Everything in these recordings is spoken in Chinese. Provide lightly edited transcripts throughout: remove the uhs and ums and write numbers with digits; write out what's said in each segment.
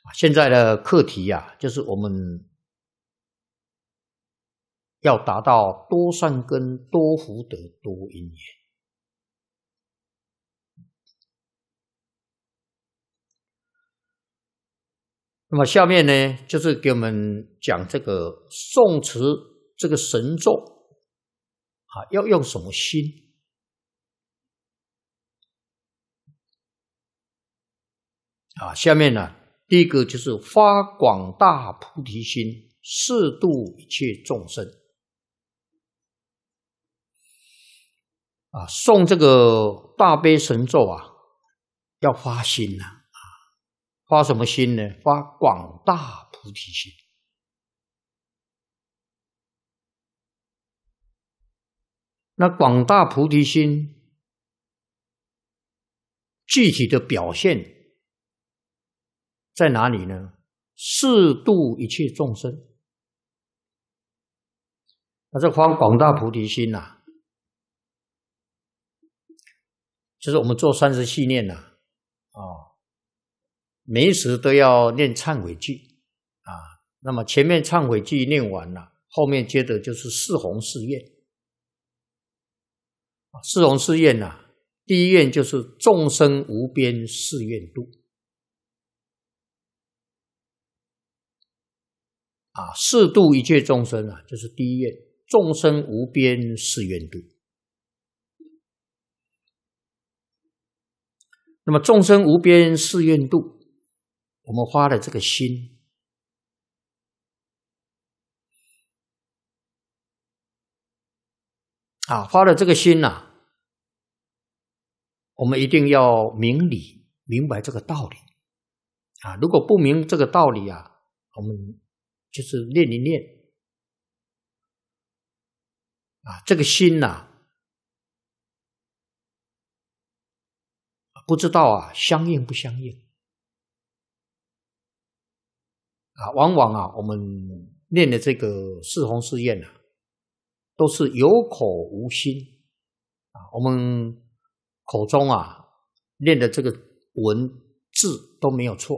现在的课题啊，就是我们要达到多善根、多福德、多因缘。那么下面呢，就是给我们讲这个诵持这个神咒啊，要用什么心？啊，下面呢，第一个就是发广大菩提心，誓度一切众生。啊，诵这个大悲神咒啊，要发心呐。发什么心呢？发广大菩提心。那广大菩提心具体的表现在哪里呢？誓度一切众生。那这发广大菩提心啊，就是我们做30系念呐，每一时都要念忏悔偈啊。那么前面忏悔偈念完了，后面接着就是四弘誓愿。四弘誓愿啊，第一愿就是众生无边誓愿度啊，誓度一切众生啊，就是第一愿，众生无边誓愿度。那么众生无边誓愿度，我们发了这个心啊，发了这个心啊，我们一定要明理，明白这个道理啊。如果不明这个道理啊，我们就是念一念啊，这个心啊，不知道啊相应不相应啊。往往啊，我们念的这个四弘誓愿啊，都是有口无心啊。我们口中啊念的这个文字都没有错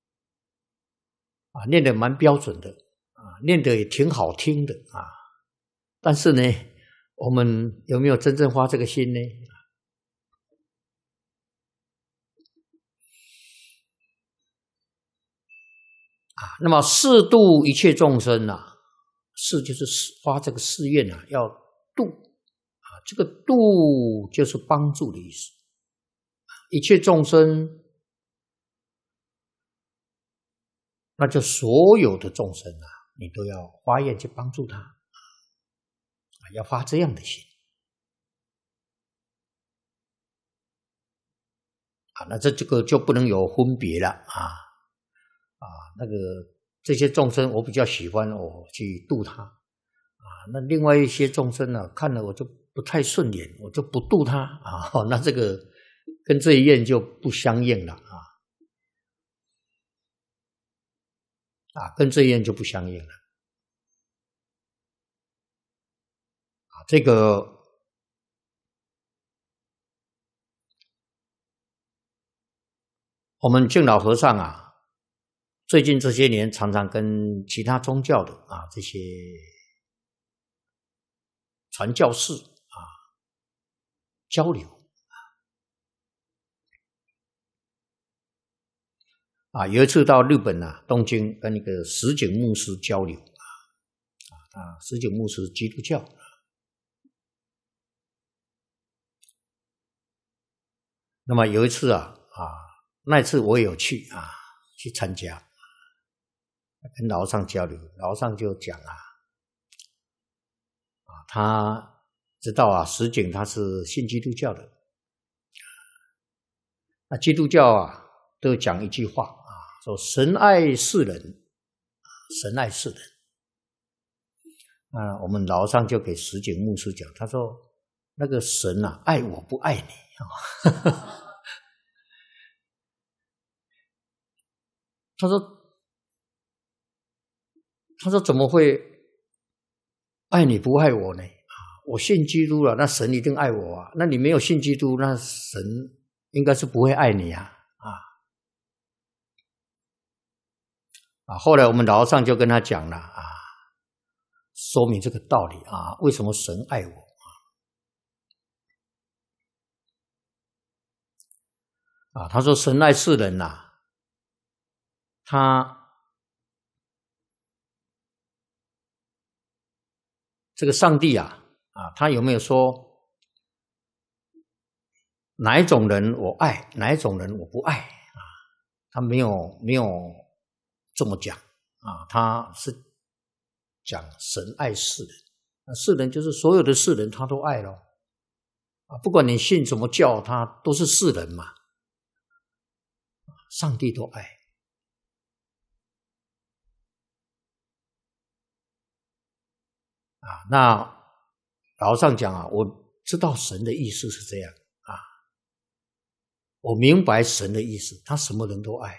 啊，念得蛮标准的啊，念得也挺好听的啊。但是呢，我们有没有真正发这个心呢？啊，那么誓度一切众生啊，誓就是发这个誓愿啊，要度啊，这个度就是帮助的意思。一切众生，那就所有的众生啊，你都要发愿去帮助他啊，要发这样的心啊。那这个就不能有分别了啊。那个这些众生我比较喜欢我去度他啊，那另外一些众生呢，看了我就不太顺眼，我就不度他啊。那这个跟这一愿就不相应了啊，跟这一愿就不相应了啊。这个我们净老和尚啊，最近这些年常常跟其他宗教的啊这些传教士啊交流啊。有一次到日本啊东京，跟那个石井牧师交流石井牧师基督教那么有一次那一次我也有去去参加，跟老和尚交流，老和尚就讲他知道石井他是信基督教的，那基督教都讲一句话说神爱世人，神爱世人。我们老和尚就给石井牧师讲，他说那个神爱我不爱你他说怎么会爱你不爱我呢？我信基督了，那神一定爱我啊。那你没有信基督，那神应该是不会爱你啊。 后来我们老和尚就跟他讲了说明这个道理为什么神爱我他说神爱世人他这个上帝他有没有说哪一种人我爱，哪一种人我不爱他没有这么讲他是讲神爱世人，世人就是所有的世人他都爱咯不管你信什么教，他都是世人嘛，上帝都爱那老和尚讲我知道神的意思是这样我明白神的意思，他什么人都爱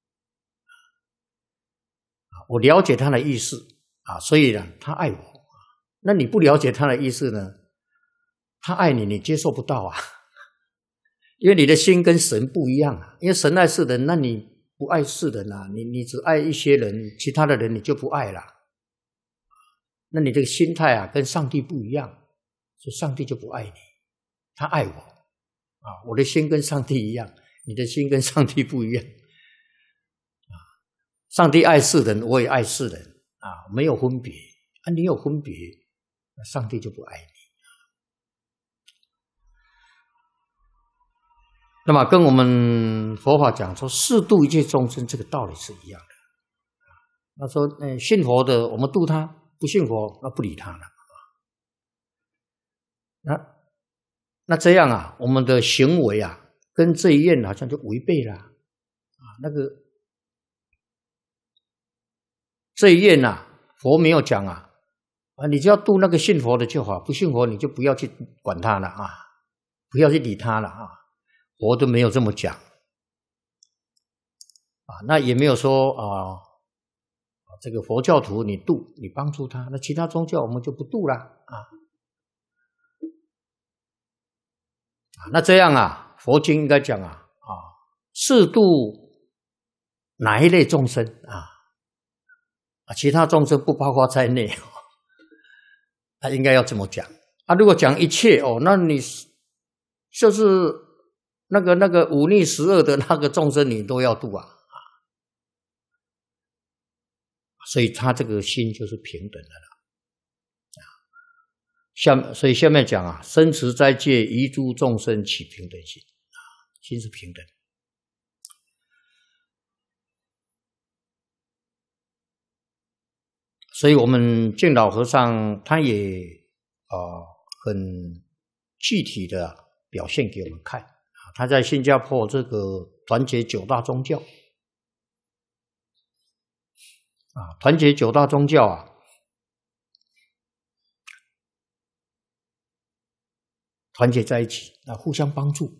我了解他的意思所以呢他爱我那你不了解他的意思呢，他爱你，你接受不到因为你的心跟神不一样因为神爱世人，那你不爱世人你只爱一些人，其他的人你就不爱了，那你这个心态跟上帝不一样，所以上帝就不爱你，他爱我我的心跟上帝一样，你的心跟上帝不一样上帝爱世人，我也爱世人没有分别你有分别，那上帝就不爱你。那么跟我们佛法讲说誓度一切众生，这个道理是一样的那说信佛的我们度他，不信佛那不理他了那这样我们的行为跟这一愿好像就违背了那个这一愿佛没有讲你只要度那个信佛的就好，不信佛你就不要去管他了不要去理他了佛都没有这么讲那也没有说这个佛教徒你度你帮助他，那其他宗教我们就不度了那这样佛经应该讲誓度哪一类众生其他众生不包括在内应该要这么讲如果讲一切那你就是那个忤逆十恶的那个众生你都要度所以他这个心就是平等的了所以下面讲生持斋戒遗诸众生起平等心心是平等所以我们净老和尚他也很具体的表现给我们看他在新加坡这个团结九大宗教团结九大宗教团结在一起互相帮助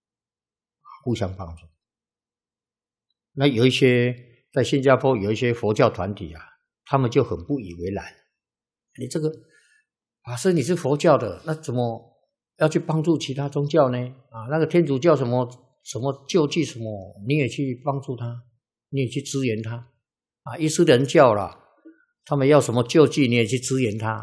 那有一些在新加坡有一些佛教团体他们就很不以为然，你这个法师你是佛教的，那怎么要去帮助其他宗教呢那个天主教什么救济什么你也去帮助他，你也去支援他伊斯兰教啦他们要什么救济你也去支援他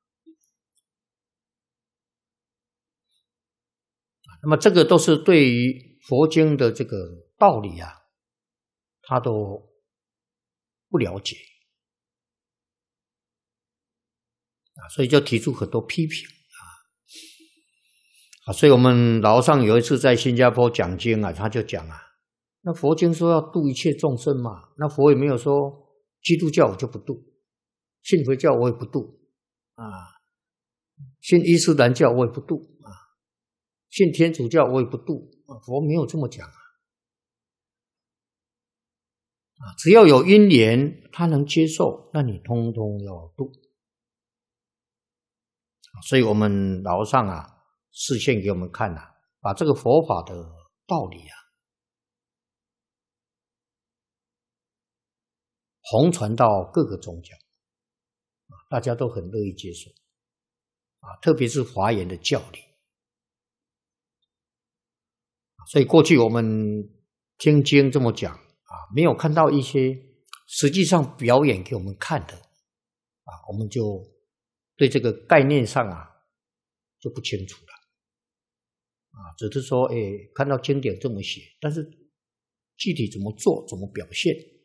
那么这个都是对于佛经的这个道理他都不了解所以就提出很多批评所以我们老和尚有一次在新加坡讲经他就讲那佛经说要度一切众生嘛，那佛也没有说基督教我就不度，信佛教我也不度信伊斯兰教我也不度信天主教我也不度佛没有这么讲只要有因缘他能接受，那你通通要度所以我们老和尚示现给我们看把这个佛法的道理弘传到各个宗教大家都很乐意接受特别是华严的教理所以过去我们听经这么讲没有看到一些实际上表演给我们看的啊，我们就对这个概念上啊就不清楚了啊，只是说看到经典这么写，但是具体怎么做、怎么表现